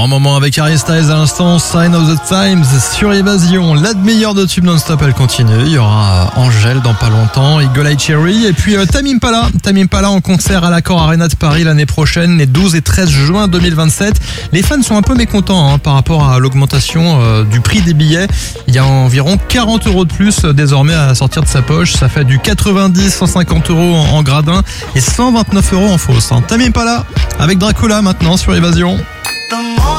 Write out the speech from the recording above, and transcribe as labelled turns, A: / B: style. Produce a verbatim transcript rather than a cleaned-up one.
A: Un moment avec Harry Styles à l'instant, Sign of the Times sur Évasion. La meilleure de tube non-stop, elle continue. Il y aura Angèle dans pas longtemps, Eagle Eye Cherry et puis euh, Tame Impala. Tame Impala en concert à l'Accor Arena de Paris l'année prochaine, les douze et treize juin deux mille vingt-sept. Les fans sont un peu mécontents hein, par rapport à l'augmentation euh, du prix des billets. Il y a environ quarante euros de plus euh, désormais à sortir de sa poche. Ça fait du quatre-vingt-dix, cent cinquante euros en, en gradin et cent vingt-neuf euros en fausse. Hein. Tame Impala avec Dracula maintenant sur Évasion.